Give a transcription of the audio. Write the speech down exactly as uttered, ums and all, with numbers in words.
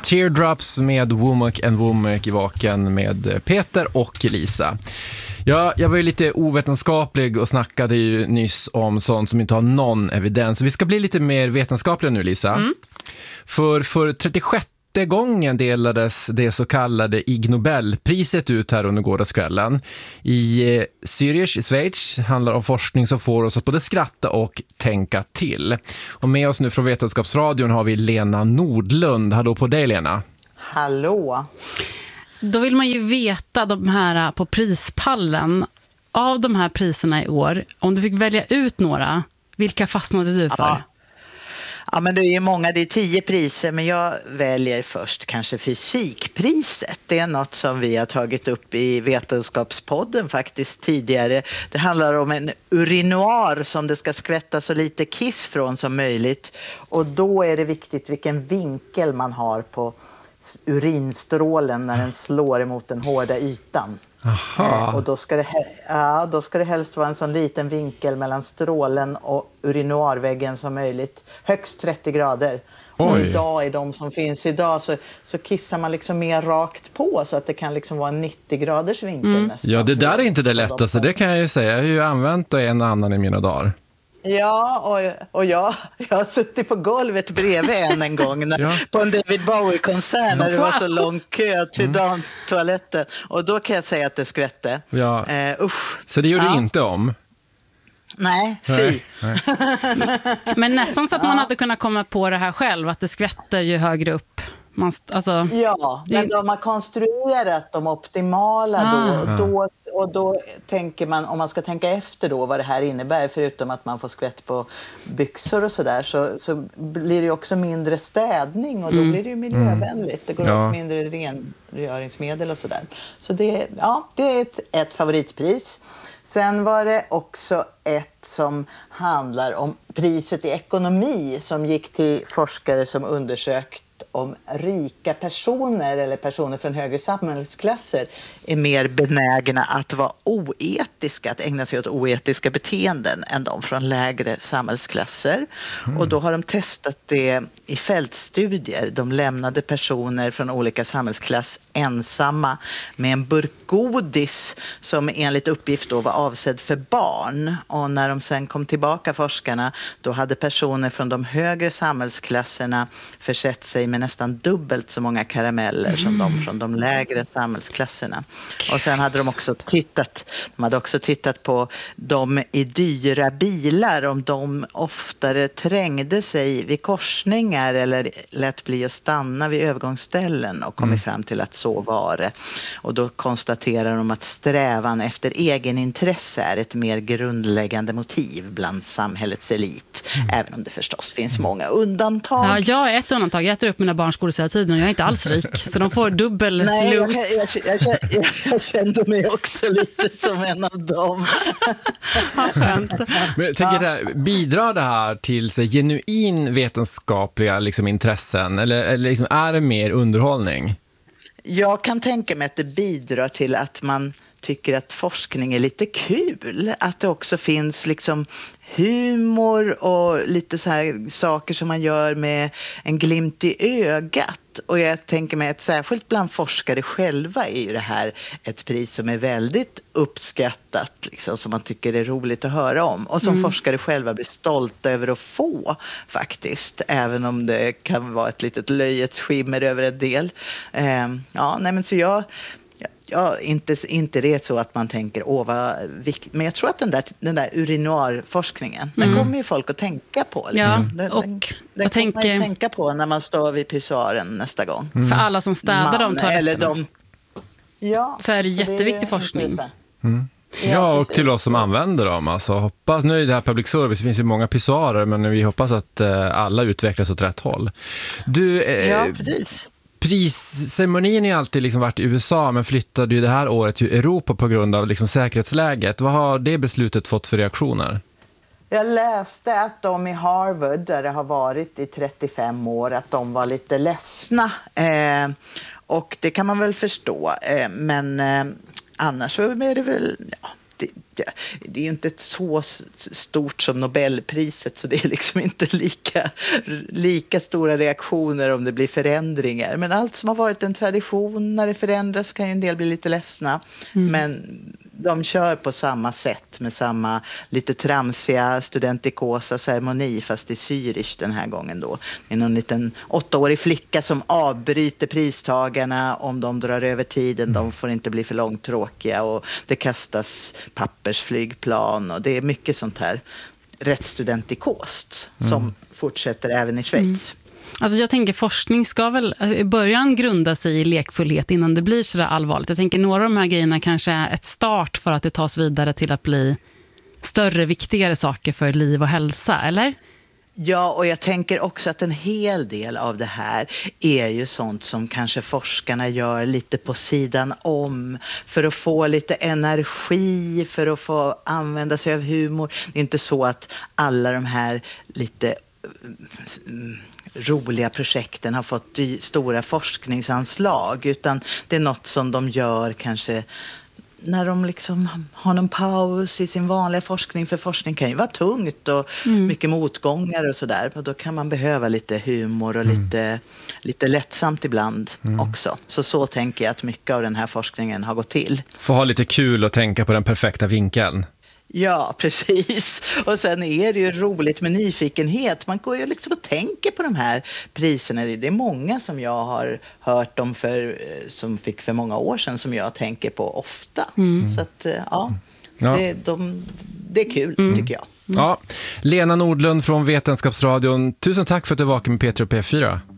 Teardrops med Womack and Womack i Vaken med Peter och Lisa. Ja, jag var ju lite ovetenskaplig och snackade ju nyss om sånt som inte har någon evidens. Vi ska bli lite mer vetenskapliga nu, Lisa. Mm. För, för trettiosjätte gången delades det så kallade Ig Nobelpriset ut här under gårdagskvällen. I eh, Zürich i Schweiz handlar om forskning som får oss att både skratta och tänka till. Och med oss nu från Vetenskapsradion har vi Lena Nordlund. Hallå på dig, Lena. Hallå. Då vill man ju veta de här på prispallen. Av de här priserna i år, om du fick välja ut några, vilka fastnade du för? Ja. Ja, men det är ju många, det är tio priser, men jag väljer först kanske fysikpriset. Det är något som vi har tagit upp i Vetenskapspodden faktiskt tidigare. Det handlar om en urinoar som det ska skvätta så lite kiss från som möjligt. Och då är det viktigt vilken vinkel man har på urinstrålen när den slår emot den hårda ytan. Aha. Och då ska, det, ja, då ska det helst vara en sån liten vinkel mellan strålen och urinoarväggen som möjligt. Högst trettio grader. Och idag i de som finns idag så, så kissar man liksom mer rakt på så att det kan liksom vara en nittio graders vinkel mm. nästan. Ja, det där är inte det lättaste, de... det kan jag ju säga. Jag har ju använt det en annan i mina dagar. Ja, och, och jag, jag har suttit på golvet bredvid en en gång när, ja. på en David Bowie-konsert när det var så lång kö till mm. toaletten. Och då kan jag säga att det skvätte. Ja. Uh, usch. Så det gjorde ja. du inte om? Nej, fy. Nej. Men nästan så att man hade kunnat komma på det här själv, att det skvätter ju högre upp. Man, alltså, ja, men de har konstruerat de optimala ah. då, då, och då tänker man, om man ska tänka efter då vad det här innebär, förutom att man får skvätt på byxor och sådär, så, så blir det också mindre städning och då mm. blir det ju miljövänligt. Det går ja. åt mindre rengöringsmedel och sådär. Så det, ja, det är ett, ett favoritpris. Sen var det också ett som handlar om priset i ekonomi som gick till forskare som undersökt om rika personer eller personer från högre samhällsklasser är mer benägna att vara oetiska, att ägna sig åt oetiska beteenden än de från lägre samhällsklasser. Mm. Och då har de testat det i fältstudier. De lämnade personer från olika samhällsklass ensamma med en burk godis som enligt uppgift då var avsedd för barn. Och när de sen kom tillbaka, forskarna, då hade personer från de högre samhällsklasserna försett sig med nästan dubbelt så många karameller mm. som de från de lägre samhällsklasserna. Och sen hade de också tittat, de hade också tittat på de i dyra bilar, om de oftare trängde sig vid korsningar eller lät bli att stanna vid övergångsställen, och kommit mm. fram till att så var det. Och då konstaterar de att strävan efter egenintresse är ett mer grundläggande motiv bland samhällets elit, mm. även om det förstås finns många undantag. Ja, jag är ett undantag. Jag äter upp mina barns godis hela tiden och jag är inte alls rik, så de får dubbel Nej, los. Jag, jag, jag, jag, jag kände mig också lite som en av dem. Ja, skönt. Men jag tänker ja. det, bidrar det här till så, genuin vetenskapliga liksom, intressen, eller, eller liksom, är det mer underhållning? Jag kan tänka mig att det bidrar till att man tycker att forskning är lite kul. Att det också finns liksom humor och lite så här saker som man gör med en glimt i ögat. Och jag tänker mig att särskilt bland forskare själva är ju det här ett pris som är väldigt uppskattat, liksom, som man tycker är roligt att höra om. Och som mm. forskare själva blir stolta över att få faktiskt. Även om det kan vara ett litet löjets skimmer över en del. Eh, ja, nej men så jag... Ja, inte, inte det är så att man tänker, åh vad viktigt. Men jag tror att den där, den där urinoarforskningen, mm. den kommer ju folk att tänka på. Liksom. Ja, den, och, den, och den tänker, kommer man ju tänka på när man står vid pissoaren nästa gång. Mm. För alla som städar man, de toaletterna. De, ja, så är det jätteviktig det forskning. Mm. Ja, och till oss som använder dem. Alltså, hoppas, nu är det här public service, det finns ju många pissoarer, men vi hoppas att eh, alla utvecklas åt rätt håll. Du, eh, ja, precis. Prisceremonin har alltid liksom varit i U S A, men flyttade ju det här året till Europa på grund av liksom säkerhetsläget. Vad har det beslutet fått för reaktioner? Jag läste att de i Harvard, där det har varit i trettiofem år, att de var lite ledsna. Eh, och det kan man väl förstå. Eh, men eh, annars så är det väl... Ja, det, det är ju inte ett så stort som Nobelpriset, så det är liksom inte lika, lika stora reaktioner om det blir förändringar. Men allt som har varit en tradition, när det förändras kan ju en del bli lite ledsna. Mm. Men de kör på samma sätt med samma lite tramsiga studentikosa ceremoni, fast i Zürich den här gången då. Det är någon liten åttaårig flicka som avbryter pristagarna om de drar över tiden. De får inte bli för långtråkiga och det kastas pappersflygplan och det är mycket sånt här rätt studentikost mm. som fortsätter även i Schweiz. Mm. Alltså jag tänker forskning ska väl i början grunda sig i lekfullhet innan det blir så där allvarligt. Jag tänker några av de här grejerna kanske är ett start för att det tas vidare till att bli större, viktigare saker för liv och hälsa, eller? Ja, och jag tänker också att en hel del av det här är ju sånt som kanske forskarna gör lite på sidan om för att få lite energi, för att få använda sig av humor. Det är inte så att alla de här lite roliga projekten har fått stora forskningsanslag, utan det är något som de gör kanske när de liksom har någon paus i sin vanliga forskning, för forskning kan ju vara tungt och mm. mycket motgångar och sådär, och då kan man behöva lite humor och mm. lite, lite lättsamt ibland mm. också. Så så tänker jag att mycket av den här forskningen har gått till. Få ha lite kul och tänka på den perfekta vinkeln. Ja, precis. Och sen är det ju roligt med nyfikenhet. Man går ju liksom och tänker på de här priserna. Det är många som jag har hört om för, som fick för många år sedan, som jag tänker på ofta. Mm. Så att, ja, ja. Det, de, det är kul, mm. tycker jag. Ja. Lena Nordlund från Vetenskapsradion, tusen tack för att du var med P tre och P fyra.